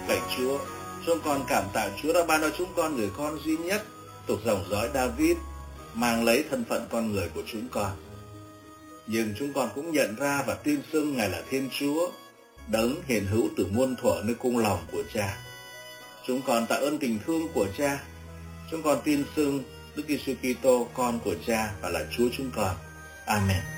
Lạy Chúa, chúng con cảm tạ Chúa đã ban cho chúng con người con duy nhất thuộc dòng dõi David, mang lấy thân phận con người của chúng con. Nhưng chúng con cũng nhận ra và tin xưng Ngài là Thiên Chúa, đấng hiền hữu từ muôn thuở nơi cung lòng của Cha. Chúng con tạ ơn tình thương của Cha. Chúng con tin xưng Đức Giêsu Kitô, con của Cha và là Chúa chúng con. Amen.